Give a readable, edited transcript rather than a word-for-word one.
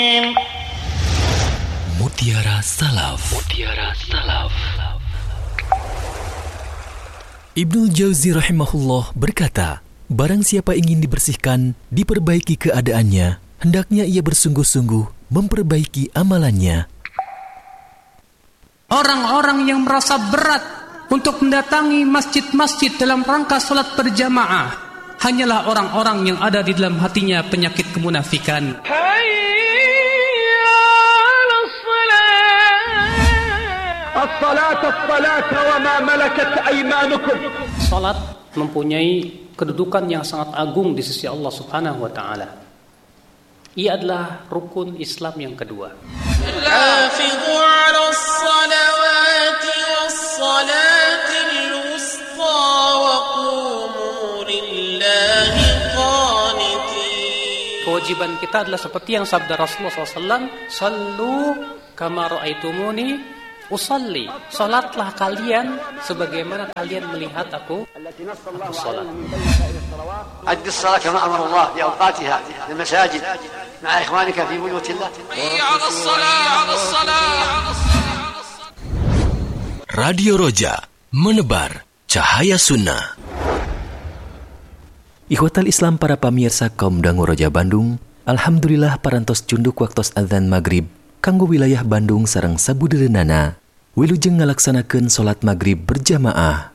Mutiara Salaf. Mutiara Salaf. Ibnul Jauzi rahimahullah berkata, barang siapa ingin dibersihkan, diperbaiki keadaannya, hendaknya ia bersungguh-sungguh memperbaiki amalannya. Orang-orang yang merasa berat untuk mendatangi masjid-masjid dalam rangka salat berjamaah hanyalah orang-orang yang ada di dalam hatinya penyakit kemunafikan. Salat mempunyai kedudukan yang sangat agung di sisi Allah Subhanahu wa taala. Ia adalah rukun Islam yang kedua. Hafizu 'alas salawati was salatil wusta wa qumu lillahi qanitin. Kewajiban kita adalah seperti yang sabda Rasulullah SAW, sallu kama ra'aitumuni usalli. Salatlah kalian sebagaimana kalian melihat aku salat. أد الصلاة كما أمر الله بأوقاتها في المساجد مع إخوانك في بيوت الله. على الصلاة. Radio Roja, menebar cahaya sunnah. Ikhwatal Islam para pamirsa kaum dangu Roja Bandung, alhamdulillah parantos cunduk waktos adzan maghrib kanggo wilayah Bandung sareng sabudereunana wilujeng ngalaksanakeun salat maghrib berjamaah.